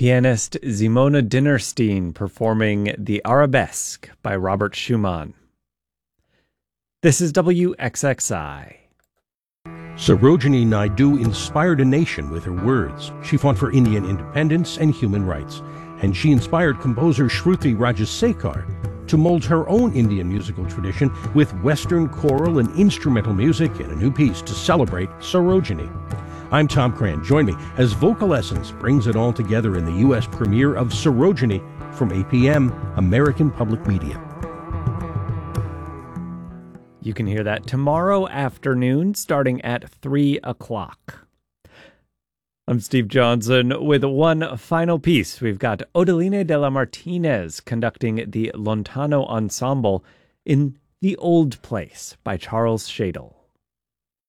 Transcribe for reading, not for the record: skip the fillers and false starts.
Pianist Simona Dinnerstein performing the Arabesque by Robert Schumann. This is WXXI. Sarojini Naidu inspired a nation with her words. She fought for Indian independence and human rights, and she inspired composer Shruti Rajasekhar to mold her own Indian musical tradition with Western choral and instrumental music in a new piece to celebrate Sarojini. I'm Tom Cran. Join me as Vocal Essence brings it all together in the U.S. premiere of Sarojini from APM, American Public Media. You can hear that tomorrow afternoon starting at 3 o'clock. I'm Steve Johnson with one final piece. We've got Odeline de la Martinez conducting the Lontano Ensemble in The Old Place by Charles Shadle.